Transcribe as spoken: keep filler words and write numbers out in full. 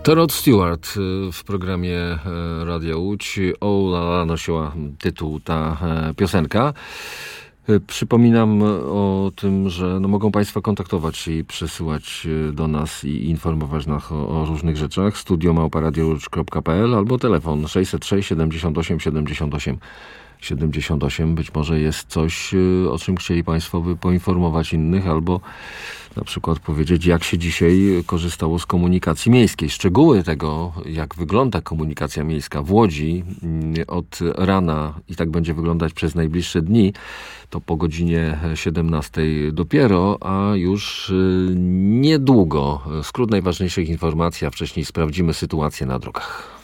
To Rod Stewart w programie Radia Łódź. O la la nosiła tytuł ta piosenka. Przypominam o tym, że no mogą Państwo kontaktować się i przesyłać do nas i informować nas o, o różnych rzeczach. studio małpa radio łódź kropka pe el albo telefon sześćset sześć siedemdziesiąt osiem siedemdziesiąt osiem siedemdziesiąt osiem. Być może jest coś, o czym chcieli Państwo by poinformować innych, albo na przykład powiedzieć, jak się dzisiaj korzystało z komunikacji miejskiej. Szczegóły tego, jak wygląda komunikacja miejska w Łodzi od rana i tak będzie wyglądać przez najbliższe dni, to po godzinie siedemnastej dopiero, a już niedługo. Skrót najważniejszych informacji, a wcześniej sprawdzimy sytuację na drogach.